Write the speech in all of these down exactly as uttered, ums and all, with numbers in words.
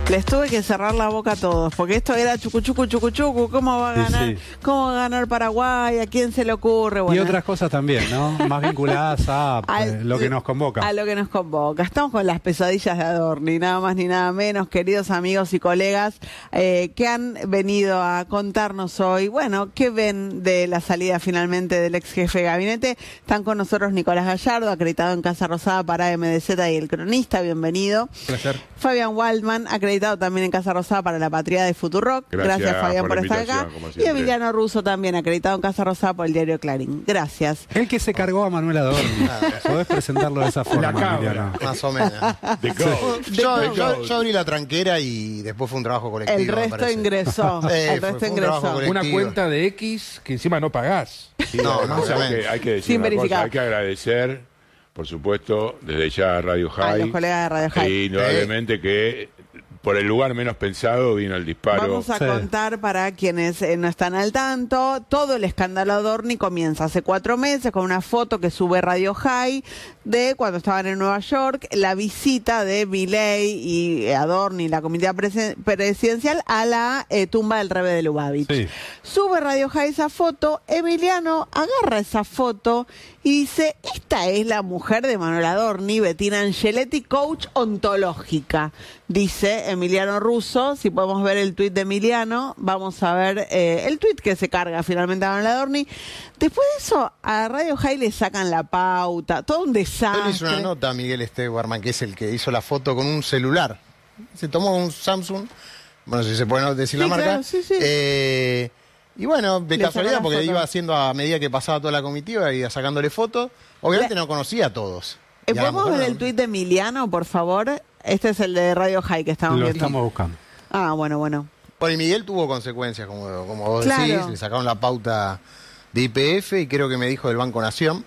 Les tuve que cerrar la boca a todos, porque esto era chucuchucu, chucuchucu, ¿cómo va a ganar? Sí, sí. ¿Cómo va a ganar Paraguay? ¿A quién se le ocurre? Bueno, y otras cosas también, ¿no? Más vinculadas a al, lo que nos convoca. A lo que nos convoca. Estamos con las pesadillas de Adorni, nada más ni nada menos, queridos amigos y colegas eh, que han venido a contarnos hoy, bueno, ¿qué ven de la salida finalmente del ex jefe de gabinete? Están con nosotros Nicolás Gallardo, acreditado en Casa Rosada para M D Z y El Cronista, bienvenido. Placer. Fabián Waldman, acreditado también en Casa Rosada para la Patria de Futurock. Gracias, Gracias Fabián, por, por estar acá. Y Emiliano Russo también, acreditado en Casa Rosada por el diario Clarín. Gracias. El que se cargó a Manuel Adorni. Podés presentarlo de esa forma, Emiliano. Más o menos. The goat. The yo, goat. Yo, yo abrí la tranquera y después fue un trabajo colectivo. El resto ingresó. Eh, el resto fue, fue ingresó. Un Una cuenta de X que encima no pagás. Sí, no, no, no hay, que, hay que decir Sin una verificar. cosa, hay que agradecer, por supuesto, desde ya a Radio High. A los colegas de Radio High. Y indudablemente ¿Eh? que por el lugar menos pensado vino el disparo. Vamos a sí. contar para quienes eh, no están al tanto. Todo el escándalo Adorni comienza hace cuatro meses con una foto que sube Radio High de cuando estaban en Nueva York, la visita de Milei y Adorni, la comitiva presidencial, a la eh, tumba del Rebe de Lubavitch. Sí. Sube Radio High esa foto, Emiliano agarra esa foto y dice, esta es la mujer de Manuel Adorni, Bettina Angeletti, coach ontológica. Dice Emiliano Russo, si podemos ver el tuit de Emiliano, vamos a ver eh, el tuit que se carga finalmente a Manuel Adorni. Después de eso, a Radio High le sacan la pauta, todo un desastre. Yo le hice una nota a Miguel Estebarman, que es el que hizo la foto con un celular. Se tomó un Samsung, bueno, si se puede decir sí, la marca. Claro, sí, sí. Eh, y bueno, de le casualidad, porque foto. iba haciendo a medida que pasaba toda la comitiva, iba sacándole fotos. Obviamente le... no conocía a todos. Eh, ¿Podemos ver el tuit de Emiliano, por favor? Este es el de Radio High que estamos Lo viendo. estamos buscando. Ah, bueno, bueno. Bueno, y Miguel tuvo consecuencias, como, como vos claro. decís. Le sacaron la pauta de I P F y creo que me dijo del Banco Nación.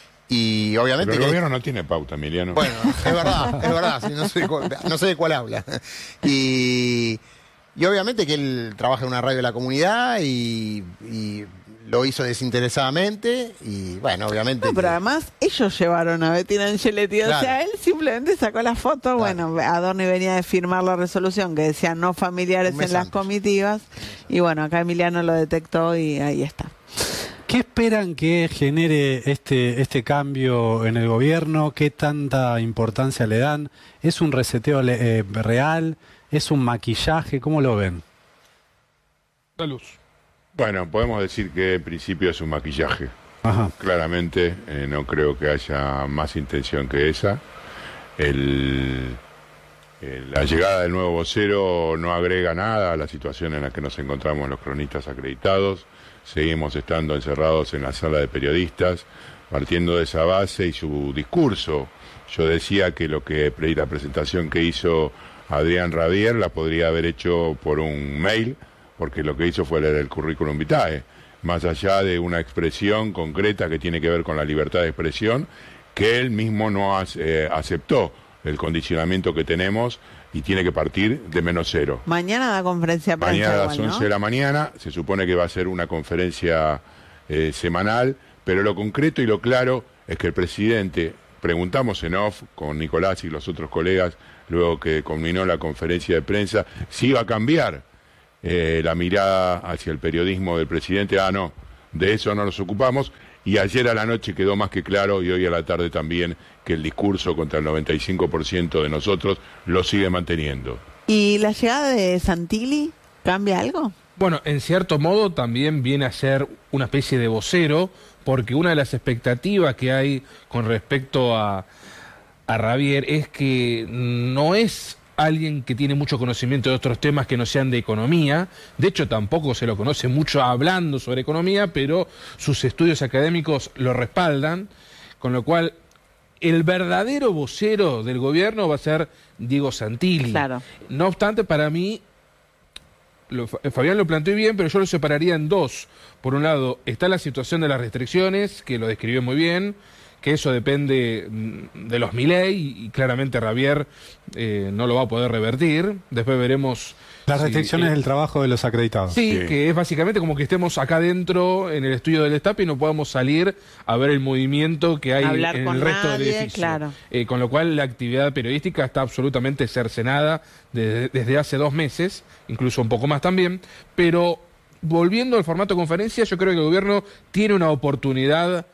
Y obviamente... Pero el que gobierno no tiene pauta, Emiliano. Bueno, es verdad, es verdad. Sí, no, sé de cuál, no sé de cuál habla. Y, y obviamente que él trabaja en una radio de la comunidad y... y lo hizo desinteresadamente y bueno, obviamente... No, pero que... además ellos llevaron a Bettina Angeletti, claro. O sea, él simplemente sacó la foto, claro. Bueno, Adorni venía de firmar la resolución que decía no familiares en las antes. comitivas y bueno, acá Emiliano lo detectó y ahí está. ¿Qué esperan que genere este, este cambio en el gobierno? ¿Qué tanta importancia le dan? ¿Es un reseteo eh, real? ¿Es un maquillaje? ¿Cómo lo ven? La luz. Bueno, podemos decir que en principio es un maquillaje. Ajá. Claramente eh, no creo que haya más intención que esa. El, el, la llegada del nuevo vocero no agrega nada a la situación en la que nos encontramos los cronistas acreditados. Seguimos estando encerrados en la sala de periodistas, partiendo de esa base y su discurso. Yo decía que lo que la presentación que hizo Adrián Rabier la podría haber hecho por un mail, porque lo que hizo fue leer el currículum vitae, más allá de una expresión concreta que tiene que ver con la libertad de expresión, que él mismo no eh, aceptó el condicionamiento que tenemos y tiene que partir de menos cero. Mañana da conferencia de prensa. Mañana a las igual, ¿no? once de la mañana, se supone que va a ser una conferencia eh, semanal, pero lo concreto y lo claro es que el presidente, preguntamos en off con Nicolás y los otros colegas, luego que culminó la conferencia de prensa, si iba a cambiar Eh, la mirada hacia el periodismo del presidente. Ah, no, de eso no nos ocupamos, y ayer a la noche quedó más que claro, y hoy a la tarde también, que el discurso contra el noventa y cinco por ciento de nosotros lo sigue manteniendo. ¿Y la llegada de Santilli cambia algo? Bueno, en cierto modo también viene a ser una especie de vocero, porque una de las expectativas que hay con respecto a, a Rabier es que no es alguien que tiene mucho conocimiento de otros temas que no sean de economía. De hecho, tampoco se lo conoce mucho hablando sobre economía, pero sus estudios académicos lo respaldan, con lo cual el verdadero vocero del gobierno va a ser Diego Santilli. Claro. No obstante, para mí, lo, Fabián lo planteó bien, pero yo lo separaría en dos. Por un lado, está la situación de las restricciones, que lo describió muy bien, que eso depende de los Milei y, y claramente Javier eh, no lo va a poder revertir. Después veremos... Las si, restricciones eh, del trabajo de los acreditados. Sí, Sí. que es básicamente como que estemos acá dentro en el estudio del Destape y no podamos salir a ver el movimiento que hay Hablar en con el resto del nadie, edificio. claro. Eh, con lo cual la actividad periodística está absolutamente cercenada desde, desde hace dos meses, incluso un poco más también, pero volviendo al formato conferencia, yo creo que el gobierno tiene una oportunidad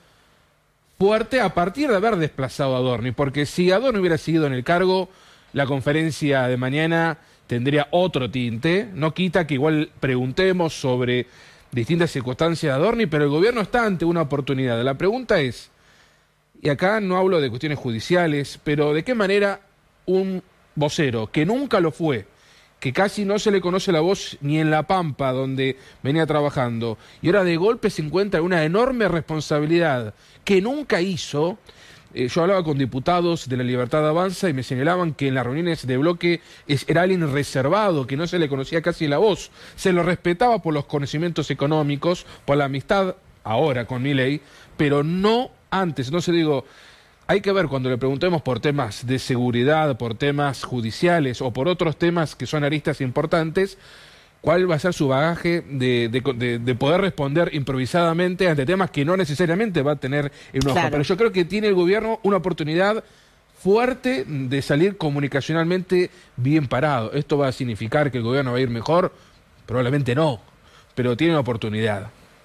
fuerte a partir de haber desplazado a Adorni, porque si Adorni hubiera seguido en el cargo, la conferencia de mañana tendría otro tinte. No quita que igual preguntemos sobre distintas circunstancias de Adorni, pero el gobierno está ante una oportunidad. La pregunta es, y acá no hablo de cuestiones judiciales, pero ¿de qué manera un vocero que nunca lo fue, que casi no se le conoce la voz ni en La Pampa, donde venía trabajando, y ahora de golpe se encuentra una enorme responsabilidad que nunca hizo? Eh, yo hablaba con diputados de La Libertad Avanza y me señalaban que en las reuniones de bloque es, era alguien reservado, que no se le conocía casi la voz. Se lo respetaba por los conocimientos económicos, por la amistad ahora con Milei, pero no antes. Entonces digo, hay que ver cuando le preguntemos por temas de seguridad, por temas judiciales o por otros temas que son aristas importantes, cuál va a ser su bagaje de, de, de, de poder responder improvisadamente ante temas que no necesariamente va a tener en una hoja. Claro. Pero yo creo que tiene el gobierno una oportunidad fuerte de salir comunicacionalmente bien parado. ¿Esto va a significar que el gobierno va a ir mejor? Probablemente no, pero tiene una oportunidad.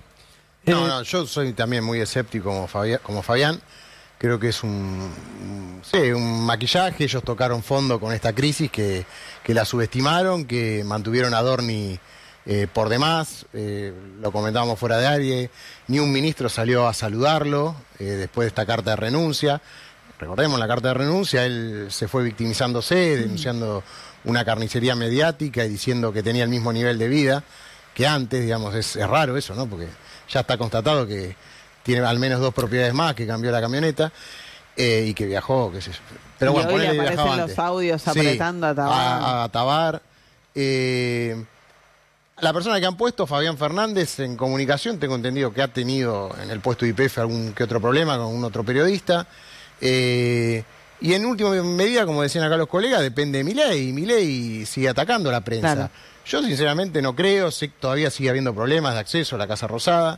No, no, yo soy también muy escéptico como Fabián. Como Fabián. Creo que es un, un, sí, un maquillaje. Ellos tocaron fondo con esta crisis que, que la subestimaron, que mantuvieron a Adorni eh, por demás. Eh, lo comentábamos fuera de aire. Ni un ministro salió a saludarlo eh, después de esta carta de renuncia. Recordemos la carta de renuncia, él se fue victimizándose, denunciando una carnicería mediática y diciendo que tenía el mismo nivel de vida que antes. Digamos, es, es raro eso, ¿no? Porque ya está constatado que tiene al menos dos propiedades más, que cambió la camioneta eh, y que viajó, qué sé yo. Pero Y bueno, hoy ponele le que viajaba aparecen antes. los audios Sí, apretando a Tabar. A, a Tabar. Eh, la persona que han puesto, Fabián Fernández, en comunicación, tengo entendido que ha tenido en el puesto de Y P F algún que otro problema con un otro periodista. Eh, y en última medida, como decían acá los colegas, depende de Milei. Y Milei sigue atacando a la prensa. Claro. Yo sinceramente no creo, sé que todavía sigue habiendo problemas de acceso a la Casa Rosada.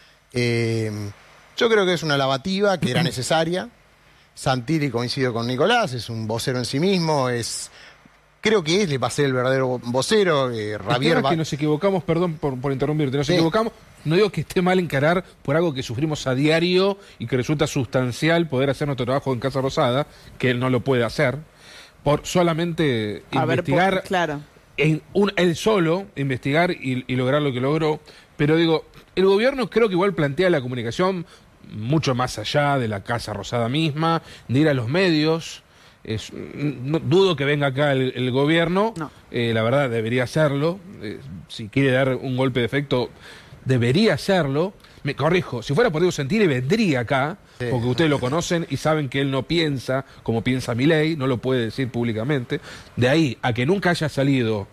Eh, yo creo que es una lavativa que era necesaria. Santilli, coincido con Nicolás, es un vocero en sí mismo, es creo que es, le pasé el verdadero vocero. eh, Javier Es va- que nos equivocamos, perdón por, por interrumpirte, nos Sí. equivocamos. No digo que esté mal encarar por algo que sufrimos a diario y que resulta sustancial poder hacer nuestro trabajo en Casa Rosada, que él no lo puede hacer, por solamente A ver, investigar, por- claro. en un, él solo, investigar y, y lograr lo que logró. Pero digo, el gobierno creo que igual plantea la comunicación mucho más allá de la Casa Rosada misma, de ir a los medios. Es, no, dudo que venga acá el, el gobierno, No. eh, la verdad debería hacerlo. Eh, si quiere dar un golpe de efecto, debería hacerlo. Me corrijo, si fuera por Diego Santilli vendría acá, Sí. porque ustedes lo conocen y saben que él no piensa como piensa Milei, no lo puede decir públicamente. De ahí a que nunca haya salido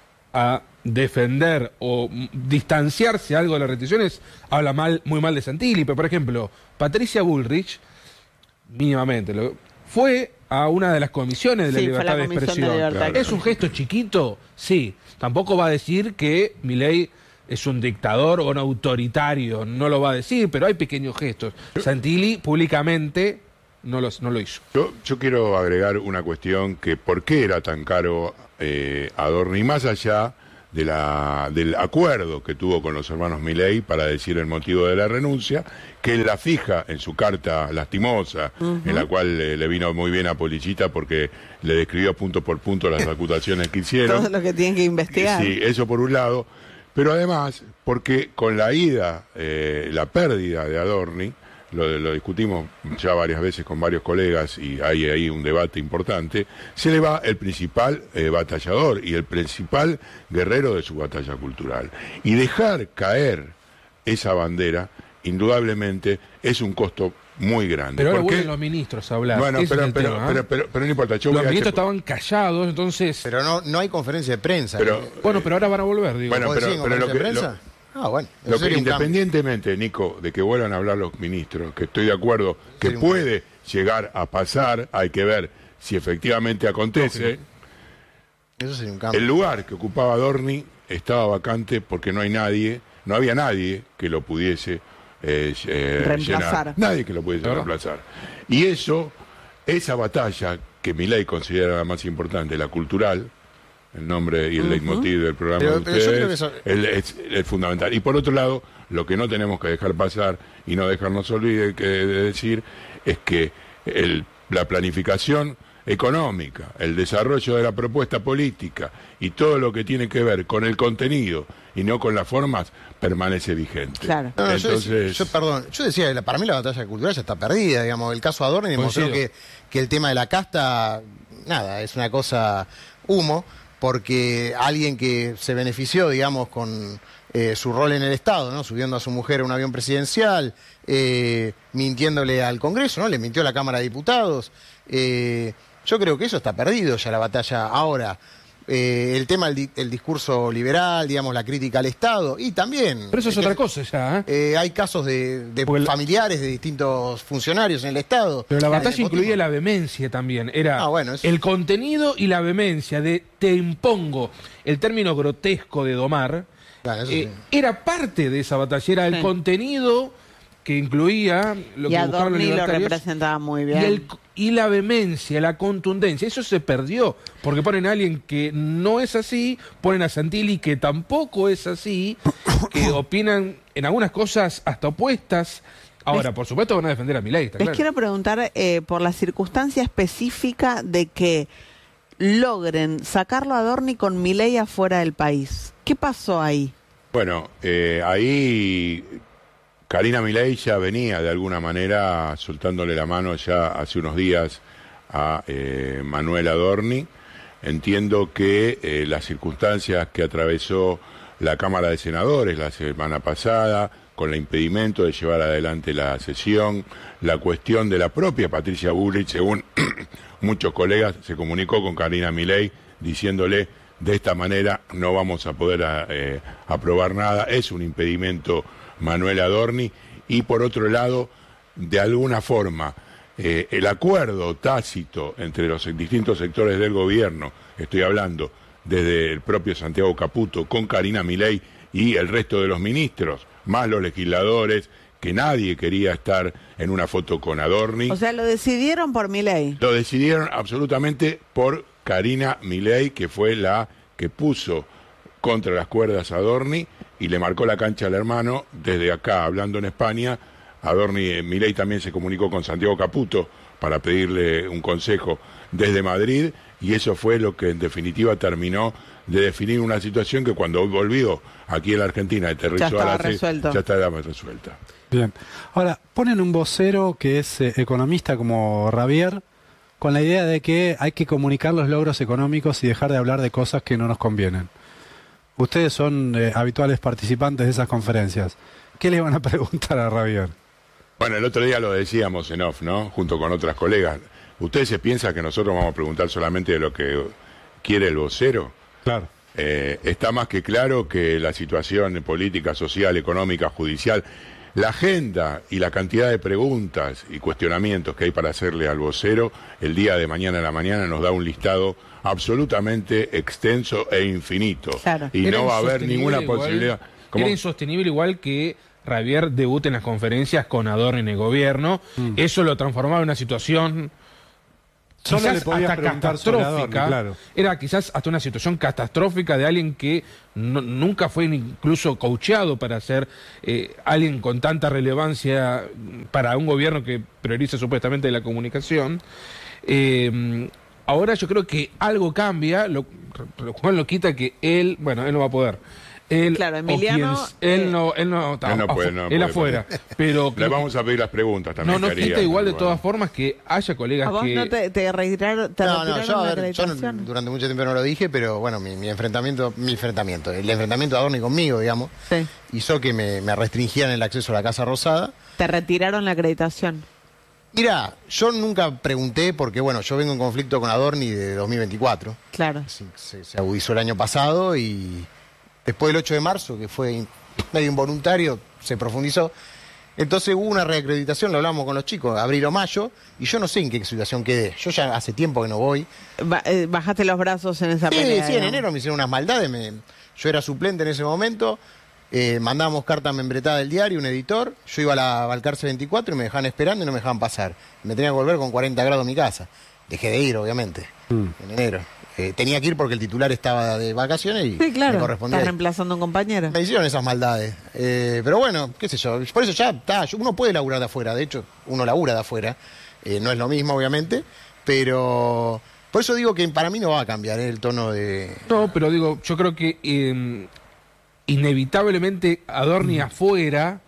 a defender o mm, distanciarse algo de las restricciones, habla mal, muy mal de Santilli. Pero, por ejemplo, Patricia Bullrich, mínimamente, lo- fue a una de las comisiones de la Sí, fue a libertad la de comisión de expresión. libertad de ¿Es un gesto chiquito? Sí. Tampoco va a decir que Milei es un dictador o un autoritario, no lo va a decir, pero hay pequeños gestos. Santilli públicamente no, los, no lo hizo. Yo, yo quiero agregar una cuestión que por qué era tan caro eh, Adorni, más allá de la, del acuerdo que tuvo con los hermanos Milei para decir el motivo de la renuncia, que él la fija en su carta lastimosa, en la cual eh, le vino muy bien a Polichita porque le describió punto por punto las acusaciones que hicieron. Todo lo que tienen que investigar. Sí, eso por un lado, pero además porque con la ida, eh, la pérdida de Adorni, lo, lo discutimos ya varias veces con varios colegas y hay ahí un debate importante, se le va el principal eh, batallador y el principal guerrero de su batalla cultural. Y dejar caer esa bandera, indudablemente, es un costo muy grande. Pero ahora ¿Por qué? vuelven los ministros a hablar. Bueno, Ese pero, es el pero, tema, ¿eh? pero, pero, pero no importa. Yo Los voy a ministros hacer- estaban callados, entonces... Pero no, no hay conferencia de prensa. Pero- Eh, Bueno, pero ahora van a volver, digo. Bueno, ¿Vos pero, decís en pero lo, que, conferencia de lo, prensa? Ah, bueno. eso Lo que, sería un cambio. independientemente, Nico, de que vuelvan a hablar los ministros, que estoy de acuerdo que Sería un puede llegar a pasar, hay que ver si efectivamente acontece. Eso sería un cambio. El lugar que ocupaba Adorni estaba vacante porque no hay nadie, no había nadie que lo pudiese eh, eh, Reemplazar. llenar. Nadie que lo pudiese Claro. reemplazar. Y eso, esa batalla que Milei considera la más importante, la cultural, el nombre y el leitmotiv del programa Pero- de pero yo creo que ustedes, eso- el- es, es fundamental. Y por otro lado, lo que no tenemos que dejar pasar y no dejarnos olvidar que de decir es que el, la planificación económica, el desarrollo de la propuesta política y todo lo que tiene que ver con el contenido y no con las formas permanece vigente. Claro. No, no, yo decía- Entonces, yo, perdón, yo decía, la- para mí la batalla cultural ya está perdida, digamos, el caso Adorni demostró Coincido. que, que el tema de la casta, nada, es una cosa humo, porque alguien que se benefició, digamos, con eh, su rol en el Estado, ¿no? Subiendo a su mujer a un avión presidencial, eh, mintiéndole al Congreso, ¿no? Le mintió a la Cámara de Diputados. eh, yo creo que eso está perdido ya la batalla ahora. Eh, el tema del di- el discurso liberal, digamos, la crítica al Estado, y también... Pero eso es eh, otra que- cosa ya, ¿eh? eh, hay casos de, de Porque el- familiares de distintos funcionarios en el Estado. Pero la Claro, batalla nepotismo. incluía la vehemencia también. Era Ah, bueno, eso- el contenido y la vehemencia de te impongo. El término grotesco de domar Claro, eso eh, sí. era parte de esa batalla. Era el Sí. contenido que incluía lo Y que buscaban los Adorni lo libertarios. representaba muy Y, bien. el- y la vehemencia, la contundencia, eso se perdió, porque ponen a alguien que no es así, ponen a Santilli que tampoco es así, que opinan en algunas cosas hasta opuestas. Ahora, por supuesto van a defender a Milei, está Les claro. quiero preguntar eh, por la circunstancia específica de que logren sacarlo a Adorni con Milei afuera del país. ¿Qué pasó ahí? bueno, eh, ahí Karina Milei ya venía de alguna manera soltándole la mano ya hace unos días a eh, Manuel Adorni. Entiendo que eh, las circunstancias que atravesó la Cámara de Senadores la semana pasada, con el impedimento de llevar adelante la sesión, la cuestión de la propia Patricia Bullrich, según muchos colegas, se comunicó con Karina Milei diciéndole: de esta manera no vamos a poder eh, aprobar nada, es un impedimento Manuel Adorni. Y por otro lado, de alguna forma, eh, el acuerdo tácito entre los distintos sectores del gobierno, estoy hablando desde el propio Santiago Caputo con Karina Milei y el resto de los ministros, más los legisladores, que nadie quería estar en una foto con Adorni. O sea, lo decidieron por Milei. Lo decidieron absolutamente por Karina Milei, que fue la que puso contra las cuerdas a Adorni y le marcó la cancha al hermano. Desde acá, hablando en España, Adorni, eh, Milei también se comunicó con Santiago Caputo para pedirle un consejo desde Madrid, y eso fue lo que en definitiva terminó de definir una situación que cuando volvió aquí en la Argentina aterrizó Ya estaba a la C, resuelto. ya estaba resuelta. Bien. Ahora, ponen un vocero que es eh, economista como Ravier, con la idea de que hay que comunicar los logros económicos y dejar de hablar de cosas que no nos convienen. Ustedes son eh, habituales participantes de esas conferencias. ¿Qué le van a preguntar a Ravier? Bueno, el otro día lo decíamos en off, ¿no? Junto con otras colegas. ¿Ustedes se piensan que nosotros vamos a preguntar solamente de lo que quiere el vocero? Claro. Eh, está más que claro que la situación política, social, económica, judicial, la agenda y la cantidad de preguntas y cuestionamientos que hay para hacerle al vocero, el día de mañana a la mañana nos da un listado absolutamente extenso e infinito. Claro. Y Era no va a haber insostenible ninguna igual- posibilidad. ¿Cómo? Era insostenible igual que Ravier debute en las conferencias con Adorni en el gobierno. Eso lo transformaba en una situación Solo quizás le podías hasta preguntar sobre Adorni, catastrófica. claro. Era quizás hasta una situación catastrófica de alguien que no- nunca fue ni incluso coacheado para ser eh, alguien con tanta relevancia para un gobierno que prioriza supuestamente la comunicación. Eh, ahora yo creo que algo cambia, lo, lo cual no quita que él, bueno, él no va a poder. Él, Claro, o Emiliano, quien- él eh, no, él no, Él no puede, no él puede afuera, pero Le vamos a pedir las preguntas también. no, no que haría, quita igual de bueno. todas formas que haya colegas ¿A vos que no te, te retiraron, te No, no, retiraron yo, a la ver, yo no- acreditación? durante mucho tiempo no lo dije, pero bueno, mi, mi enfrentamiento, mi enfrentamiento, el enfrentamiento de Adorni conmigo, digamos, Sí. hizo que me, me restringieran el acceso a la Casa Rosada. Te retiraron la acreditación. Mirá, yo nunca pregunté porque, bueno, yo vengo en conflicto con Adorni de dos mil veinticuatro. Claro. Se, se- se agudizó el año pasado y después del ocho de marzo, que fue in- medio involuntario, se profundizó. Entonces hubo una reacreditación, lo hablamos con los chicos, abril o mayo, y yo no sé en qué situación quedé. Yo ya hace tiempo que no voy. Ba eh, bajaste los brazos en esa Sí, pelea. sí, en ¿no? enero me hicieron unas maldades. Me... Yo era suplente en ese momento. Eh, mandábamos carta membretada del diario, un editor. Yo iba a la Balcarce veinticuatro y me dejaban esperando y no me dejaban pasar. Me tenía que volver con cuarenta grados a mi casa. Dejé de ir, obviamente, mm. en enero. Eh, tenía que ir porque el titular estaba de vacaciones y sí, claro, me correspondía. Estás reemplazando a un compañero. Me hicieron esas maldades. Eh, pero bueno, qué sé yo. Por eso ya está. Uno puede laburar de afuera. De hecho, uno labura de afuera. Eh, no es lo mismo, obviamente. Pero por eso digo que para mí no va a cambiar, ¿eh? El tono de... No, pero digo, yo creo que eh, inevitablemente Adorni mm. afuera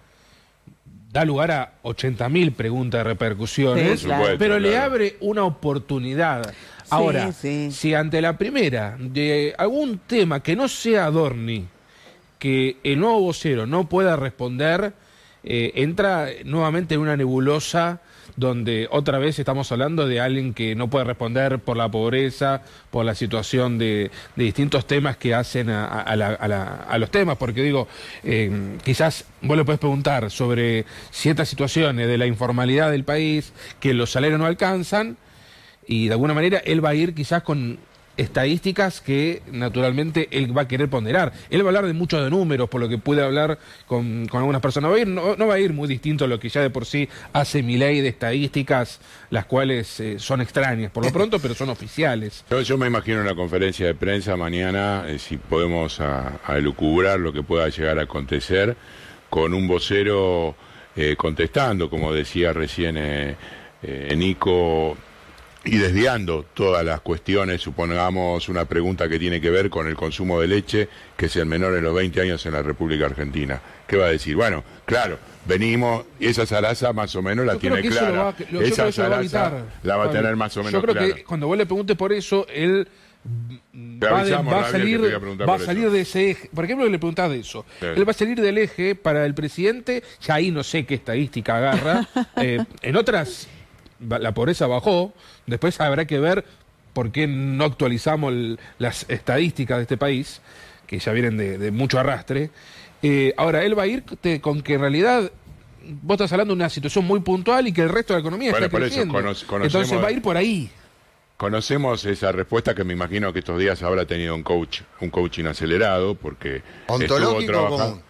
da lugar a ochenta mil preguntas de repercusiones, sí, claro. pero claro. le abre una oportunidad. Ahora, sí, sí. si ante la primera de algún tema que no sea Adorni, que el nuevo vocero no pueda responder, eh, entra nuevamente en una nebulosa donde otra vez estamos hablando de alguien que no puede responder por la pobreza, por la situación de, de distintos temas que hacen a, a, la, a, la, a los temas, porque digo, eh, quizás vos le podés preguntar sobre ciertas situaciones de la informalidad del país, que los salarios no alcanzan, y de alguna manera él va a ir quizás con estadísticas que naturalmente él va a querer ponderar. Él va a hablar de muchos de números, por lo que puede hablar con, con algunas personas. Va a ir, no, no va a ir muy distinto a lo que ya de por sí hace Milei de estadísticas, las cuales eh, son extrañas por lo pronto, pero son oficiales. Yo, yo me imagino en la conferencia de prensa mañana, eh, si podemos a, a elucubrar lo que pueda llegar a acontecer, con un vocero eh, contestando, como decía recién eh, eh, Nico, y desviando todas las cuestiones, supongamos una pregunta que tiene que ver con el consumo de leche, que es el menor en los veinte años en la República Argentina. ¿Qué va a decir? Bueno, claro, venimos, y esa zaraza más o menos la yo tiene creo que clara. Eso lo va, lo, esa eso zaraza evitar, la va a tener más o menos Yo creo clara. que cuando vos le preguntes por eso, él va, de, va a salir, a va a salir eso. de ese eje. Por ejemplo, que le preguntás de eso. Sí. Él va a salir del eje para el presidente, ya ahí no sé qué estadística agarra. eh, en otras... la pobreza bajó, después habrá que ver por qué no actualizamos el, las estadísticas de este país, que ya vienen de, de mucho arrastre. Eh, ahora, él va a ir te, con que en realidad vos estás hablando de una situación muy puntual y que el resto de la economía bueno, está creciendo. Eso, cono Entonces va a ir por ahí. Conocemos esa respuesta que me imagino que estos días habrá tenido un coach, un coaching acelerado, porque estuvo trabajando...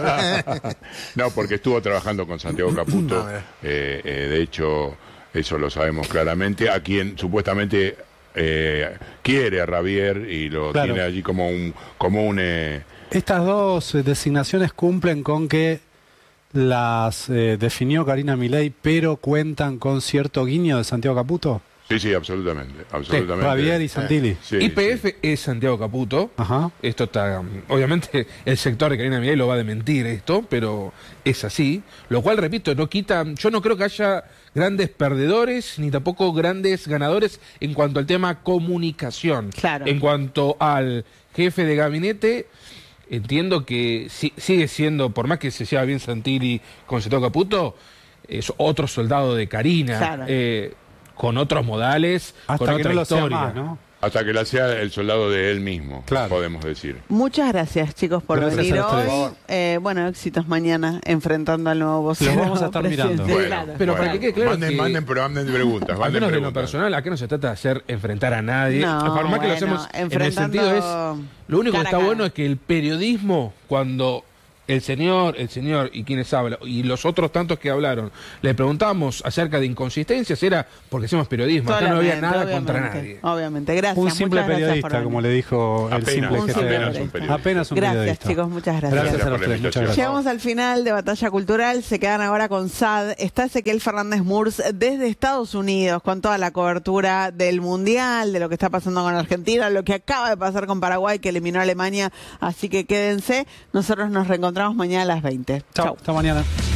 no, porque estuvo trabajando con Santiago Caputo, eh, eh, de hecho... Eso lo sabemos claramente. A quien supuestamente eh, quiere a Ravier y lo claro. tiene allí como un... Como un eh... Estas dos eh, designaciones cumplen con que las eh, definió Karina Milei, pero cuentan con cierto guiño de Santiago Caputo. Sí, sí, absolutamente. absolutamente. Sí, Ravier y Santilli. Sí, I P F sí. es Santiago Caputo. Ajá. Esto está... Obviamente el sector de Karina Milei lo va a desmentir esto, pero es así. Lo cual, repito, no quita... Yo no creo que haya grandes perdedores ni tampoco grandes ganadores en cuanto al tema comunicación. Claro. En cuanto al jefe de gabinete, entiendo que si, sigue siendo, por más que se lleva bien Santilli con Santiago Caputo, es otro soldado de Karina. Claro. Eh, con otros modales, hasta con que otra no historia. Lo sea más, ¿no? Hasta que la sea el soldado de él mismo, claro. podemos decir. Muchas gracias, chicos, por gracias venir hoy. Eh, bueno, éxitos mañana enfrentando al nuevo vocero. Lo vamos a estar mirando. Bueno, claro. Pero bueno. para que quede claro manden, que... Manden, pero manden preguntas. Al Manden menos preguntas. de lo personal, acá no se trata de hacer enfrentar a nadie. No, por más bueno, que lo hacemos en el sentido es... Lo único que está cara. bueno es que el periodismo, cuando... El señor, el señor y quienes hablan, y los otros tantos que hablaron, le preguntamos acerca de inconsistencias, era porque hacemos periodismo, acá no había nada contra nadie. Obviamente, gracias. Un simple periodista, como le dijo el apenas, simple un jefe de apenas, un periodista. apenas un gracias, periodista. chicos, muchas gracias. Gracias, gracias a los tres, muchas gracias. Llegamos al final de Batalla Cultural, se quedan ahora con S A D. Está Ezequiel Fernández Murs desde Estados Unidos, con toda la cobertura del Mundial, de lo que está pasando con Argentina, lo que acaba de pasar con Paraguay, que eliminó a Alemania, así que quédense. Nosotros nos reencontramos mañana a las veinte. Chao, hasta mañana.